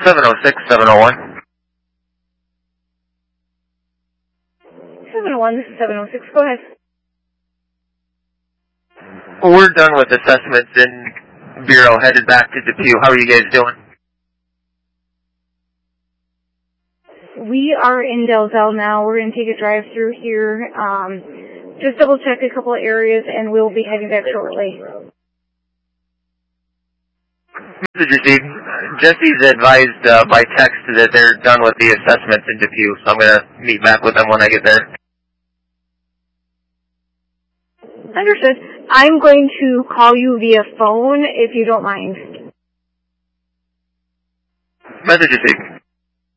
706, 701. 701, this is 706. Go ahead. We're done with assessments in Bureau, headed back to Depew. How are you guys doing? We are in Dalzell now. We're going to take a drive through here. Just double check a couple of areas, and we'll be heading back shortly. Message received. Jesse's advised by text that they're done with the assessments in Depew, so I'm going to meet back with them when I get there. Understood. I'm going to call you via phone if you don't mind. Message received.